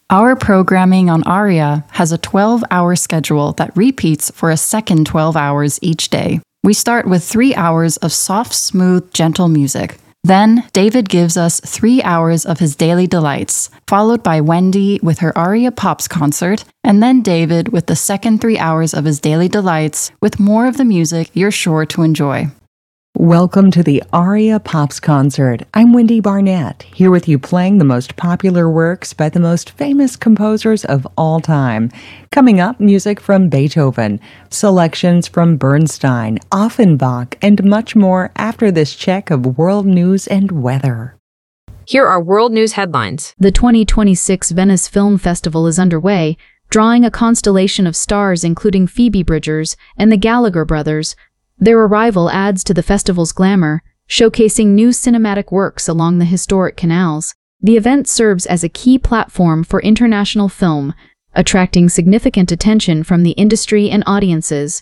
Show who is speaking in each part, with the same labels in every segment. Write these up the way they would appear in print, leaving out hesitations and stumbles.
Speaker 1: Our programming on ARIA has a 12-hour schedule that repeats for a second 12 hours each day. We start with 3 hours of soft, smooth, gentle music. Then, David gives us 3 hours of his daily delights, followed by Wendy with her Aria Pops concert, and then David with the second 3 hours of his daily delights with more of the music you're sure to enjoy.
Speaker 2: Welcome to the Aria Pops concert. I'm Wendy Barnett, here with you playing the most popular works by the most famous composers of all time. Coming up, music from Beethoven, selections from Bernstein, Offenbach, and much more after this check of world news and weather.
Speaker 3: Here are world news headlines.
Speaker 4: The 2026 Venice Film Festival is underway, drawing a constellation of stars including Phoebe Bridgers and the Gallagher brothers. Their arrival adds to the festival's glamour, showcasing new cinematic works along the historic canals. The event serves as a key platform for international film, attracting significant attention from the industry and audiences.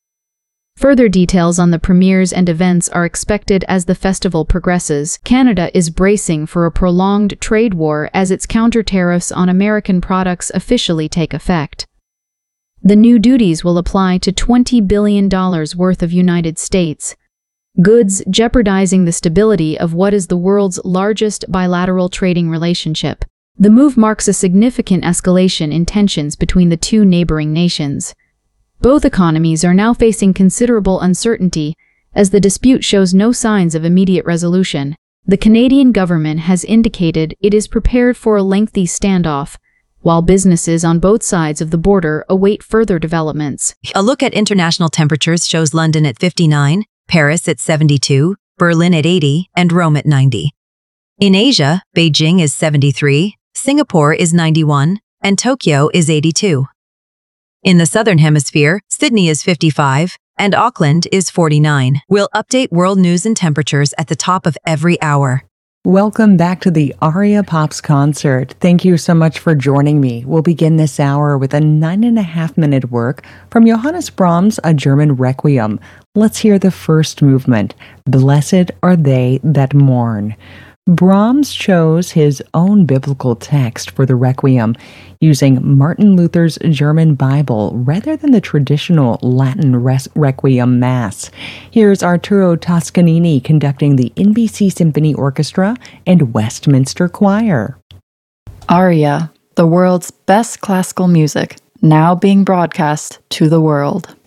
Speaker 4: Further details on the premieres and events are expected as the festival progresses. Canada is bracing for a prolonged trade war as its counter-tariffs on American products officially take effect. The new duties will apply to $20 billion worth of United States goods, jeopardizing the stability of what is the world's largest bilateral trading relationship. The move marks a significant escalation in tensions between the two neighboring nations. Both economies are now facing considerable uncertainty as the dispute shows no signs of immediate resolution. The Canadian government has indicated it is prepared for a lengthy standoff, while businesses on both sides of the border await further developments.
Speaker 5: A look at international temperatures shows London at 59, Paris at 72, Berlin at 80, and Rome at 90. In Asia, Beijing is 73, Singapore is 91, and Tokyo is 82. In the Southern Hemisphere, Sydney is 55, and Auckland is 49. We'll update world news and temperatures at the top of every hour.
Speaker 2: Welcome back to the Aria Pops concert. Thank you so much for joining me. We'll begin this hour with a 9.5-minute work from Johannes Brahms, a German requiem. Let's hear the first movement, Blessed Are They That Mourn. Brahms chose his own biblical text for the requiem, using Martin Luther's German Bible rather than the traditional Latin requiem mass. Here's Arturo Toscanini conducting the NBC Symphony Orchestra and Westminster Choir.
Speaker 1: Aria, the world's best classical music, now being broadcast to the world.